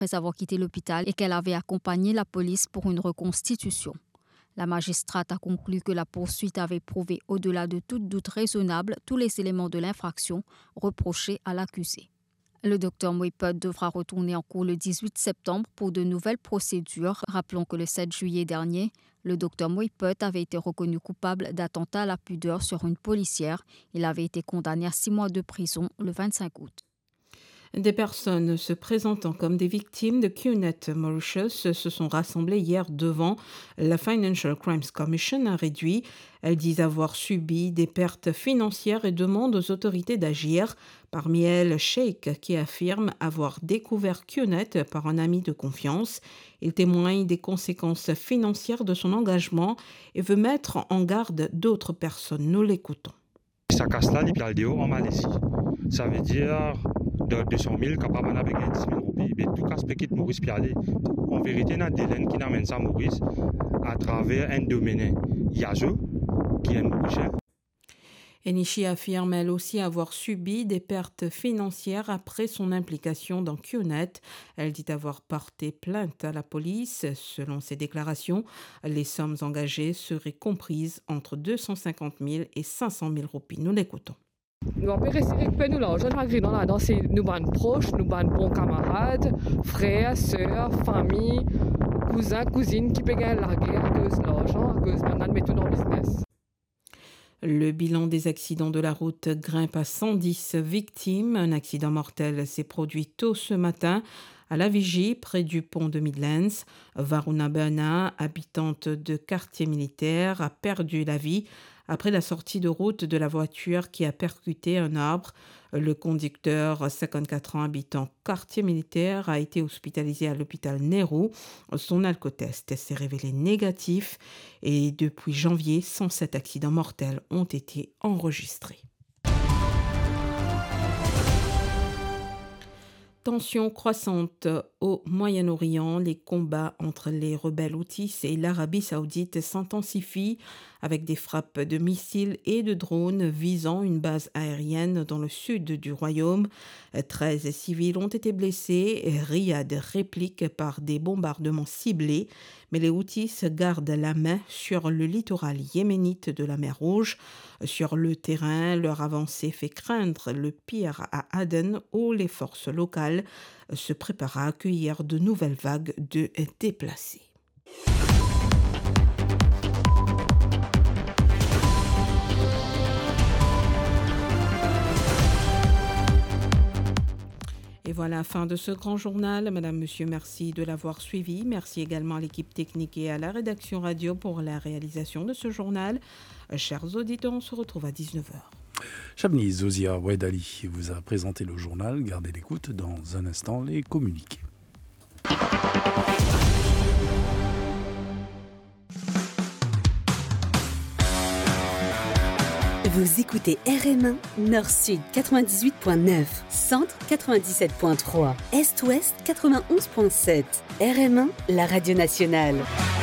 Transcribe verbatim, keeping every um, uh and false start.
après avoir quitté l'hôpital et qu'elle avait accompagné la police pour une reconstitution. La magistrate a conclu que la poursuite avait prouvé au-delà de toute doute raisonnable tous les éléments de l'infraction reprochés à l'accusé. Le docteur Moiput devra retourner en cours le dix-huit septembre pour de nouvelles procédures. Rappelons que le sept juillet dernier, le docteur Moiput avait été reconnu coupable d'attentat à la pudeur sur une policière. Il avait été condamné à six mois de prison le vingt-cinq août. Des personnes se présentant comme des victimes de QNet Mauritius se sont rassemblées hier devant la Financial Crimes Commission à Réduit. Elles disent avoir subi des pertes financières et demandent aux autorités d'agir. Parmi elles, Sheikh, qui affirme avoir découvert QNet par un ami de confiance. Il témoigne des conséquences financières de son engagement et veut mettre en garde d'autres personnes. Nous l'écoutons. Ça casse là, il en Malaisie. Ça veut dire de deux cent mille capable avec dix mille roupies. Mais tout cas, ce petit Maurice Pialé, en vérité, il y a des laines qui n'amènent ça à Maurice à travers un domaine. Il y a eux qui est Mauricien. Enishi affirme elle aussi avoir subi des pertes financières après son implication dans QNet. Elle dit avoir porté plainte à la police. Selon ses déclarations, les sommes engagées seraient comprises entre deux cent cinquante mille et cinq cent mille roupies. Nous l'écoutons. Nous avons récupéré nous l'argent dans la danse, nous sommes proches, nous sommes bons camarades, frères, sœurs, famille, cousins, cousines qui peuvent larguer à cause de l'argent, à cause de notre méthode en business. Le bilan des accidents de la route grimpe à cent dix victimes. Un accident mortel s'est produit tôt ce matin à la Vigie, près du pont de Midlands. Varuna Bana, habitante de quartier militaire, a perdu la vie après la sortie de route de la voiture qui a percuté un arbre. Le conducteur, cinquante-quatre ans, habitant quartier militaire, a été hospitalisé à l'hôpital Nehru. Son alcotest s'est révélé négatif et depuis janvier, cent sept accidents mortels ont été enregistrés. Tension croissante au Moyen-Orient, les combats entre les rebelles houthis et l'Arabie saoudite s'intensifient avec des frappes de missiles et de drones visant une base aérienne dans le sud du royaume. treize civils ont été blessés et Riyad réplique par des bombardements ciblés. Mais les Houthis gardent la main sur le littoral yéménite de la mer Rouge. Sur le terrain, leur avancée fait craindre le pire à Aden où les forces locales se préparent à accueillir de nouvelles vagues de déplacés. Et voilà la fin de ce grand journal. Madame, Monsieur, merci de l'avoir suivi. Merci également à l'équipe technique et à la rédaction radio pour la réalisation de ce journal. Euh, chers auditeurs, on se retrouve à dix-neuf heures. Chabni Zozia Ouedali vous a présenté le journal. Gardez l'écoute dans un instant les communiqués. Vous écoutez R M un, Nord-Sud quatre-vingt-dix-huit point neuf, Centre quatre-vingt-dix-sept point trois, Est-Ouest quatre-vingt-onze point sept. R M un, la radio nationale.